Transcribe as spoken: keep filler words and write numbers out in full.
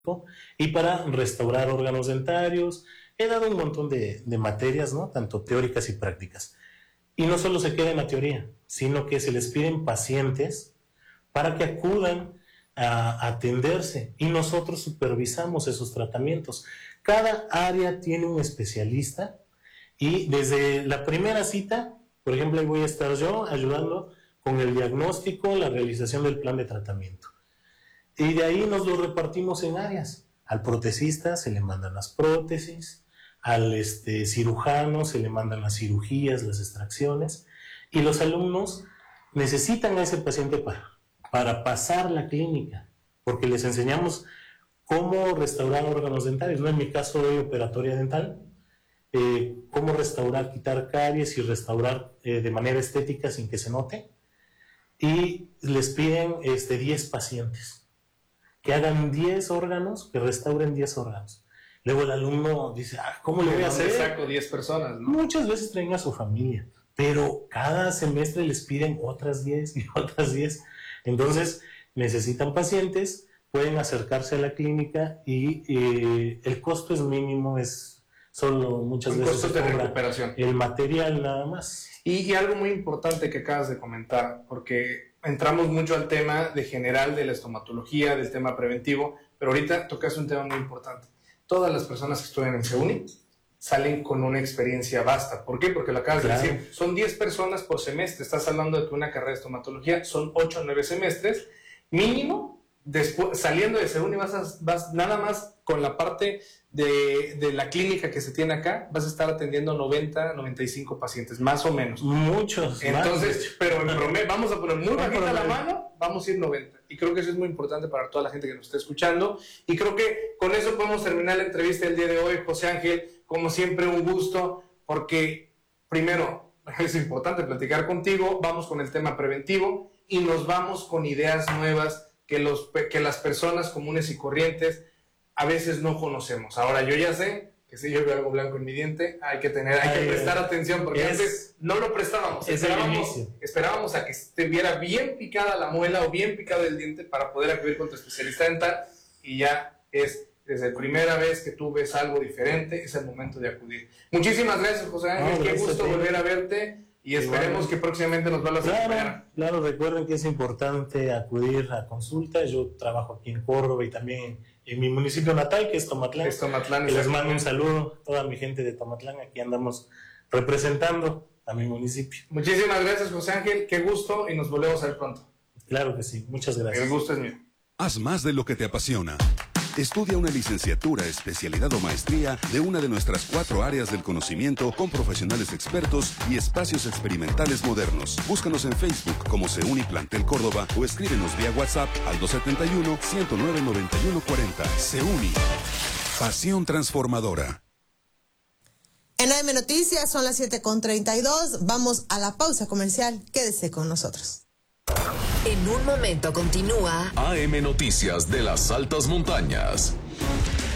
y para restaurar órganos dentarios. He dado un montón de, de materias, ¿no? Tanto teóricas y prácticas. Y no solo se queda en la teoría, sino que se les piden pacientes para que acudan a atenderse y nosotros supervisamos esos tratamientos. Cada área tiene un especialista y desde la primera cita, por ejemplo, ahí voy a estar yo ayudando con el diagnóstico, la realización del plan de tratamiento. Y de ahí nos lo repartimos en áreas. Al protesista se le mandan las prótesis, al este, cirujano se le mandan las cirugías, las extracciones, y los alumnos necesitan a ese paciente para, para pasar la clínica, porque les enseñamos cómo restaurar órganos dentarios, ¿no? En mi caso doy operatoria dental, eh, cómo restaurar, quitar caries y restaurar eh, de manera estética sin que se note, y les piden este, diez pacientes, que hagan diez órganos, que restauren diez órganos. Luego el alumno dice, ah, ¿cómo le voy a hacer? Saco diez personas, ¿no? Muchas veces traen a su familia, pero cada semestre les piden otras diez y otras diez. Entonces necesitan pacientes, pueden acercarse a la clínica y eh, el costo es mínimo, es solo muchas Un veces costo de recuperación. El material nada más. Y, y algo muy importante que acabas de comentar, porque entramos mucho al tema de general de la estomatología, del tema preventivo, pero ahorita tocas un tema muy importante. Todas las personas que estudian en CEUNY salen con una experiencia vasta. ¿Por qué? Porque lo acabas claro. de decir. Son diez personas por semestre. Estás hablando de que una carrera de estomatología son ocho o nueve semestres. Mínimo, después, saliendo de CEUNY vas, a, vas nada más con la parte de, de la clínica que se tiene acá, vas a estar atendiendo noventa, noventa y cinco pacientes, más o menos. Muchos. Entonces, más. pero en promedio, vamos a poner muy bajita la mano, vamos a ir noventa. Y creo que eso es muy importante para toda la gente que nos está escuchando. Y creo que con eso podemos terminar la entrevista del día de hoy. José Ángel, como siempre, un gusto, porque primero es importante platicar contigo, vamos con el tema preventivo y nos vamos con ideas nuevas que, los, que las personas comunes y corrientes a veces no conocemos. Ahora, yo ya sé que si yo veo algo blanco en mi diente, hay que tener, hay que prestar atención, porque es, antes no lo prestábamos. Esperábamos, esperábamos a que estuviera bien picada la muela o bien picado el diente para poder acudir con tu especialista dental, y ya es desde la primera vez que tú ves algo diferente, es el momento de acudir. Muchísimas gracias, José Ángel, no, qué gusto volver a verte, y esperemos que próximamente nos vuelvas a acompañar. Claro, recuerden que es importante acudir a consulta. Yo trabajo aquí en Córdoba y también en mi municipio natal, que es Tomatlán. Es Tomatlán. Y les mando un saludo a toda mi gente de Tomatlán. Aquí andamos representando a mi municipio. Muchísimas gracias, José Ángel. Qué gusto, y nos volvemos a ver pronto. Claro que sí. Muchas gracias. El gusto es mío. Haz más de lo que te apasiona. Estudia una licenciatura, especialidad o maestría de una de nuestras cuatro áreas del conocimiento con profesionales expertos y espacios experimentales modernos. Búscanos en Facebook como CEUNY Plantel Córdoba o escríbenos vía WhatsApp al dos siete uno, ciento nueve, noventa y uno cuarenta. CEUNY. Pasión transformadora. En A M Noticias son las siete con treinta y dos. Vamos a la pausa comercial. Quédese con nosotros. En un momento continúa A M Noticias de las altas montañas.